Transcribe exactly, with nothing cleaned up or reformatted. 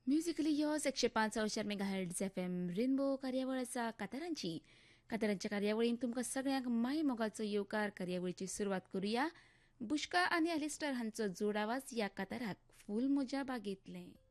Musically यॉस एकशे पाच Avchar mega heads F M rainbow कार्यावळ आसा कातारांची. कातारांच्या कार्यावळीन तुमकां सगळ्यांक माय मोगाचो येवकार. कार्यावळीची सुरवात करूया. बुश्का आनी अलिस्टर हांचो जोड आवाज ह्या काताराक फूल म्हज्या बागेंतलें.